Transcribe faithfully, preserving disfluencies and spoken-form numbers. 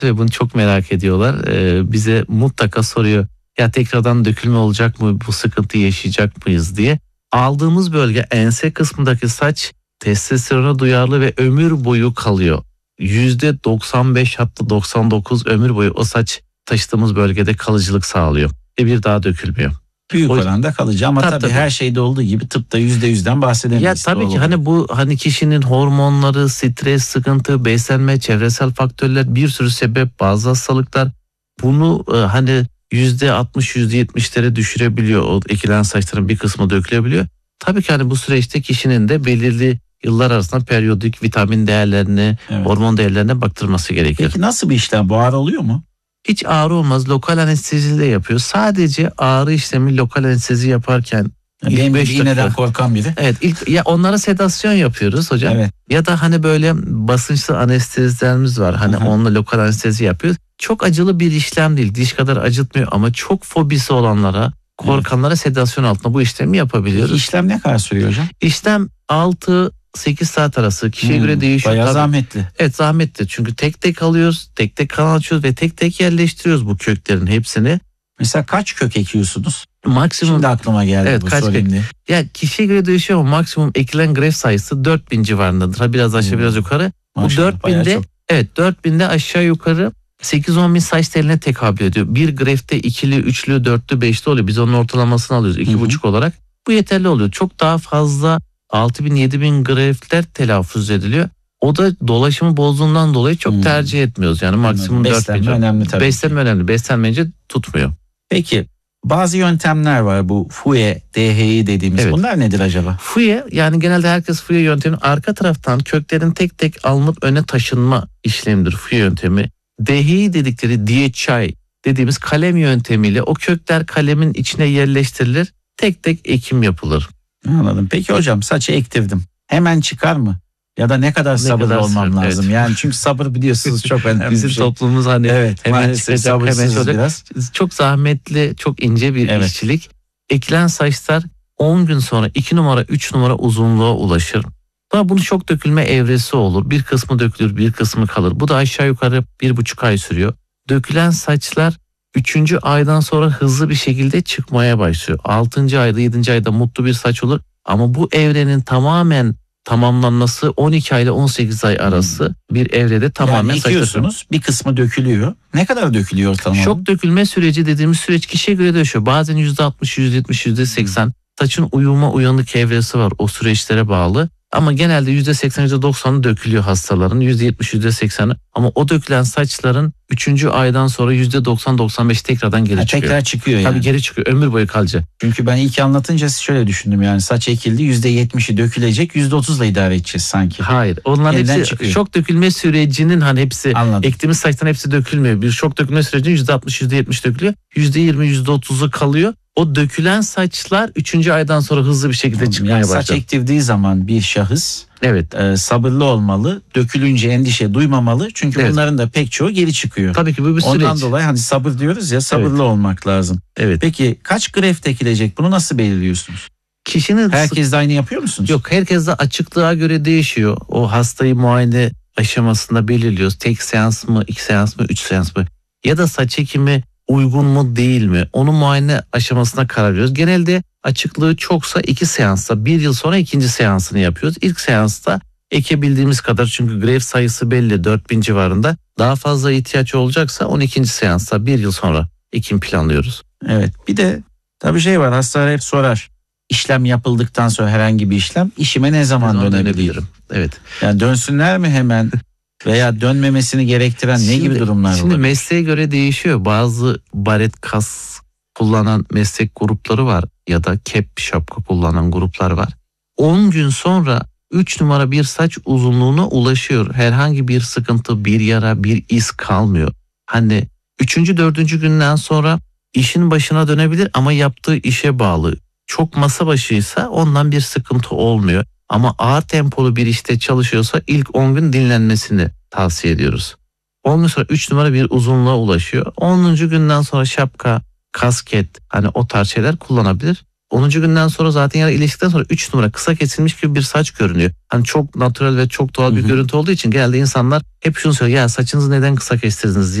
ve bunu çok merak ediyorlar. Ee, bize mutlaka soruyor, ya tekrardan dökülme olacak mı, bu sıkıntıyı yaşayacak mıyız diye. Aldığımız bölge ense kısmındaki saç testosterona duyarlı ve ömür boyu kalıyor. yüzde doksan beş hatta doksan dokuz ömür boyu o saç taşıdığımız bölgede kalıcılık sağlıyor ve bir daha dökülmüyor. Büyük O, oranda kalıcı ama tabii, tabii her şeyde olduğu gibi tıpta yüzde yüzden bahsedemeyiz. Ya tabii ki hani bu hani kişinin hormonları, stres, sıkıntı, beslenme, çevresel faktörler, bir sürü sebep, bazı hastalıklar bunu e, hani yüzde altmış yüzde yetmişlere düşürebiliyor. O ekilen saçların bir kısmı dökülebiliyor. Tabii ki hani bu süreçte kişinin de belirli yıllar arasında periyodik vitamin değerlerini, evet, hormon değerlerine baktırması gerekir. Peki nasıl bir işlem? Bu ağrı oluyor mu? Hiç ağrı olmaz. Lokal anesteziyle yapıyor. Sadece ağrı işlemi lokal anestezi yaparken yani benim gibi iğneden korkan biri. Evet, ilk ya onlara sedasyon yapıyoruz hocam. Evet. Ya da hani böyle basınçlı anestezlerimiz var. Hani Hı-hı. onunla lokal anestezi yapıyoruz. Çok acılı bir işlem değil. Diş kadar acıtmıyor ama çok fobisi olanlara, korkanlara, evet, sedasyon altında bu işlemi yapabiliyoruz. İşlem ne kadar sürüyor hocam? İşlem altı sekiz saat arası, kişiye hmm, göre değişiyor. Bayağı tabii. Zahmetli. Evet, zahmetli. Çünkü tek tek alıyoruz, tek tek kanal açıyoruz ve tek tek yerleştiriyoruz bu köklerin hepsini. Mesela kaç kök ekiyorsunuz? Maksimum. Şimdi aklıma geldi, evet, bu kaç sorayım diye. Ya kişiye göre değişiyor ama maksimum ekilen greft sayısı dört bin civarındadır. Ha biraz aşağı hmm. biraz yukarı. Maşallah, bu dört binde evet dört binde aşağı yukarı sekiz on bin saç teline tekabül ediyor. Bir grefte ikili, üçlü, dörtlü, beşli oluyor. Biz onun ortalamasını alıyoruz iki buçuk olarak. Bu yeterli oluyor. Çok daha fazla altı bin yedi bin greftler telaffuz ediliyor. O da dolaşımı bozduğundan dolayı çok hmm. tercih etmiyoruz. Yani maksimum dört bin. Beslenme önemli tabii. Beslenme önemli. Beslenmeyince tutmuyor. Peki bazı yöntemler var, bu F U E, D H I dediğimiz. Evet. Bunlar nedir acaba? F U E yani genelde herkes F U E yönteminin arka taraftan köklerin tek tek alınıp öne taşınma işlemidir F U E yöntemi. D H I dedikleri D H I dediğimiz kalem yöntemiyle o kökler kalemin içine yerleştirilir. Tek tek ekim yapılır. Anladım. Peki hocam saçı ektirdim. Hemen çıkar mı? Ya da ne kadar ne sabırlı kadar olmam sabır, lazım? Evet. Yani çünkü sabır biliyorsunuz çok önemli. Bizim bir şey. toplumumuz hani evet, hemen çıkacak, hemen olacak. Biraz. Çok zahmetli, çok ince bir evet. işçilik. Ekilen saçlar on gün sonra iki numara, üç numara uzunluğa ulaşır. Daha bunun çok dökülme evresi olur. Bir kısmı dökülür, bir kısmı kalır. Bu da aşağı yukarı bir buçuk ay sürüyor. Dökülen saçlar üçüncü aydan sonra hızlı bir şekilde çıkmaya başlıyor. altıncı ayda, yedinci ayda mutlu bir saç olur. Ama bu evrenin tamamen tamamlanması on iki ay ile on sekiz ay arası hmm. bir evrede tamamen yani ekiyorsunuz, saçlar. Bir kısmı dökülüyor. Ne kadar dökülüyor ortalama? Şok dökülme süreci dediğimiz süreç kişiye göre değişiyor. Bazen yüzde altmış, yüzde yetmiş, yüzde seksen hmm. saçın uyuma uyanık evresi var. O süreçlere bağlı. Ama genelde yüzde seksen yüzde doksanı dökülüyor hastaların. yüzde yetmiş yüzde sekseni. Ama o dökülen saçların üçüncü aydan sonra yüzde doksan doksan beş tekrardan geri ha, çıkıyor. Tekrar çıkıyor yani. Tabii geri çıkıyor. Ömür boyu kalıcı. Çünkü ben ilk anlatınca şöyle düşündüm, yani saç ekildi, yüzde yetmişi dökülecek, yüzde otuzla idare edeceğiz sanki. Hayır. Onların Yeniden hepsi çıkıyor. Şok dökülme sürecinin hani hepsi Anladım. Ektiğimiz saçtan hepsi dökülmüyor. Bir şok dökülme sürecinin yüzde altmış yüzde yetmiş dökülüyor. yüzde yirmi yüzde otuzu kalıyor. O dökülen saçlar üçüncü aydan sonra hızlı bir şekilde Anladım. Çıkmaya yani başlıyor. Saç ektirdiği zaman bir şahıs evet e, sabırlı olmalı, dökülünce endişe duymamalı. Çünkü evet. bunların da pek çoğu geri çıkıyor. Tabii ki bu bir süreç. Ondan dolayı hani sabır diyoruz ya, sabırlı evet. olmak lazım. Evet. Peki kaç greft ekilecek? Bunu nasıl belirliyorsunuz? Kişinin herkes de aynı yapıyor musunuz? Yok, herkes de açıklığa göre değişiyor. O hastayı muayene aşamasında belirliyoruz. Tek seans mı, iki seans mı, üç seans mı? Ya da saç ekimi uygun mu değil mi? Onu muayene aşamasına karar veriyoruz. Genelde açıklığı çoksa iki seansta, bir yıl sonra ikinci seansını yapıyoruz. İlk seansta ekebildiğimiz kadar, çünkü greft sayısı belli, dört bin civarında. Daha fazla ihtiyaç olacaksa on ikinci seansta bir yıl sonra ekim planlıyoruz. Evet, bir de tabii şey var, hastalar hep sorar. İşlem yapıldıktan sonra herhangi bir işlem, işime ne zaman, ne zaman dönebilirim? Evet. Yani dönsünler mi hemen? Veya dönmemesini gerektiren şimdi, ne gibi durumlar var? Şimdi olabilir? Mesleğe göre değişiyor. Bazı baret kas kullanan meslek grupları var ya da kep şapka kullanan gruplar var. on gün sonra üç numara bir saç uzunluğuna ulaşıyor. Herhangi bir sıkıntı, bir yara, bir iz kalmıyor. Hani üçüncü dördüncü günden sonra işin başına dönebilir ama yaptığı işe bağlı. Çok masa başıysa ondan bir sıkıntı olmuyor. Ama ağır tempolu bir işte çalışıyorsa ilk on gün dinlenmesini tavsiye ediyoruz. on gün sonra üç numara bir uzunluğa ulaşıyor. onuncu günden sonra şapka, kasket, hani o tarz şeyler kullanabilir. onuncu günden sonra zaten ya ilişkiden sonra üç numara kısa kesilmiş gibi bir saç görünüyor. Hani çok natural ve çok doğal bir Hı-hı. görüntü olduğu için genelde insanlar hep şunu söylüyor. Ya saçınızı neden kısa kestirdiniz